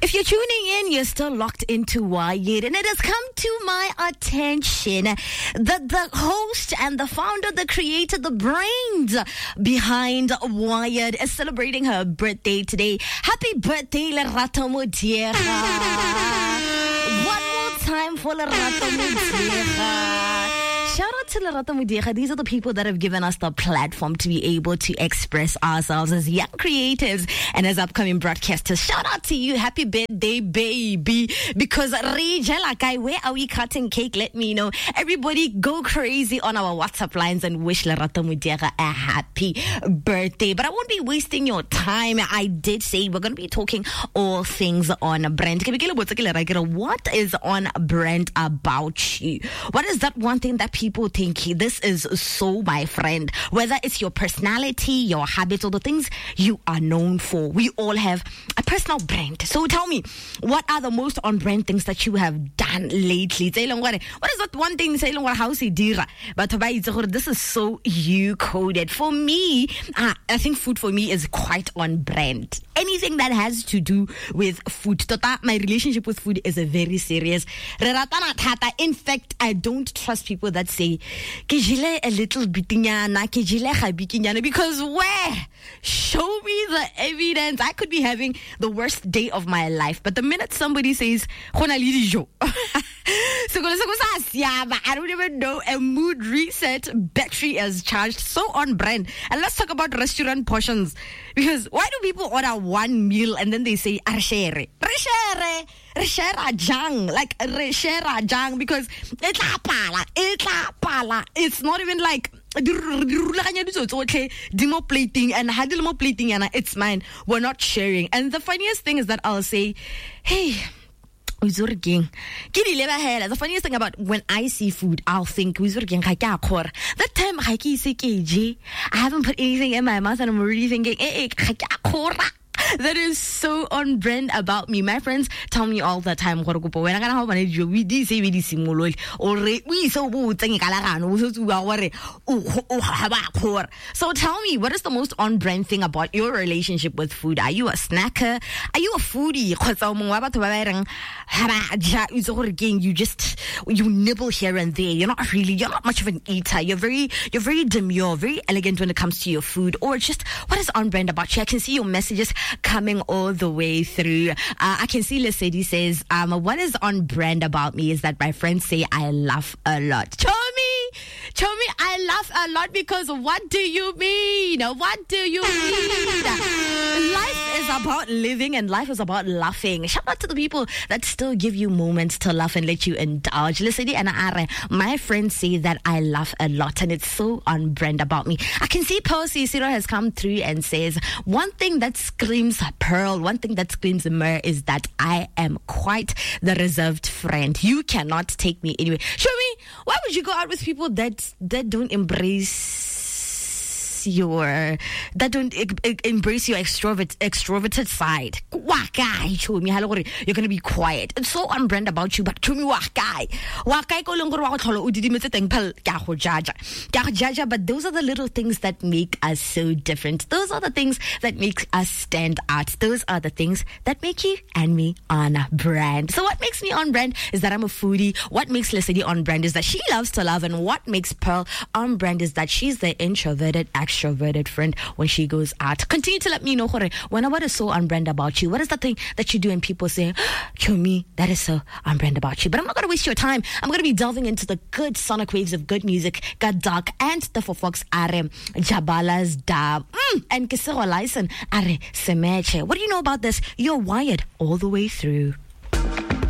If you're tuning in, you're still locked into Wired, and it has come to my attention that the host and the founder, the creator, the brains behind Wired is celebrating her birthday today. Happy birthday, Lerato Modiega. One more time for Lerato Modiega. Shout out to Lerato Modiega. These are the people that have given us the platform to be able to express ourselves as young creatives and as upcoming broadcasters. Shout out to you. Happy birthday, baby. Because where are we cutting cake? Let me know. Everybody go crazy on our WhatsApp lines and wish Lerato Modiega a happy birthday. But I won't be wasting your time. I did say we're going to be talking all things on brand. What is on brand about you? What is that one thing that people think this is so, my friend? Whether it's your personality, your habits, or the things you are known for. We all have a personal brand. So tell me, what are the most on-brand things that you have done lately? What is that one thing? But this is so you-coded. For me, I think food for me is quite on-brand. Anything that has to do with food. My relationship with food is a very serious. In fact, I don't trust people that say, a little bitinyana, because where? Show me the evidence. I could be having the worst day of my life, but the minute somebody says, I don't even know, a mood reset, battery is charged, so on brand. And let's talk about restaurant portions, because why do people order one meal and then they say, Reshare jang, like reshare jang, because it's not even like demo plating and handle plating, and it's mine. We're not sharing. And the funniest thing is that I'll say, hey, the funniest thing about when I see food, I'll think that time I haven't put anything in my mouth and I'm already thinking, that is so on brand about me. My friends tell me all the time, so tell me, what is the most on brand thing about your relationship with food? Are you a snacker? Are you a foodie? You nibble here and there. You're not much of an eater. You're very demure, very elegant when it comes to your food. Or just, what is on brand about you? I can see your messages coming all the way through. I can see Lesedi says, what is on brand about me is that my friends say I laugh a lot. Show me, I laugh a lot, because what do you mean? What do you mean? Life is about living and life is about laughing. Shout out to the people that still give you moments to laugh and let you indulge. Lesedi and my friends say that I laugh a lot, and it's so on brand about me. I can see Percy Siro has come through and says, one thing that screams Pearl, one thing that screams Mer is that I am quite the reserved friend. You cannot take me anywhere. Show me, why would you go out with people that don't embrace your extroverted side? You're gonna be quiet. It's so on brand about you, but to me, but those are the little things that make us so different. Those are the things that make us stand out. Those are the things that make you and me on brand. So what makes me on brand is that I'm a foodie. What makes Lesedi on brand is that she loves to love, and what makes Pearl on brand is that she's the introverted, extroverted friend when she goes out. Continue to let me know, what is so on brand about you? What is the thing that you do and people say, Kyomi, that is so on brand about you? But I'm not going to waste your time. I'm going to be delving into the good sonic waves of good music, God Dark, and the Fofox Are Jabala's Dab, and Kisero Lyson Are Semeche. What do you know about this? You're wired all the way through.